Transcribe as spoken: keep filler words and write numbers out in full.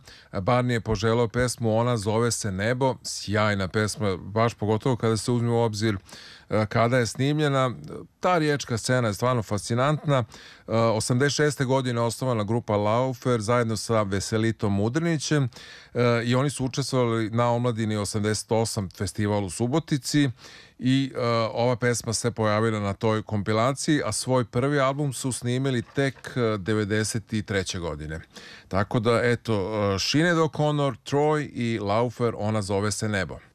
Barni je poželeo pesmu Ona zove se nebo, sjajna pesma, baš pogotovo kada se uzme u obzir kada je snimljena. Ta riječka scena je stvarno fascinantna. osamdeset šeste godine osnovana grupa Laufer zajedno sa Veselitom Mudrinićem i oni su učestvovali na Omladini osamdeset osam festivalu u Subotici i uh, ova pesma se pojavila na toj kompilaciji, a svoj prvi album su snimili tek devedeset treće godine. Tako da, eto, uh, Sinead O'Connor, Troy i Laufer, Ona zove se nebo.